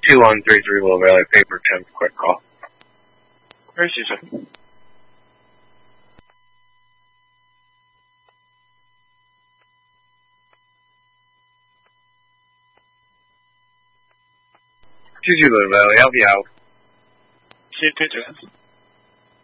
2133 Will Valley Paper 10, quick call. Where is she, sir? 22 Will Valley, I'll be out. See you, 2 seconds.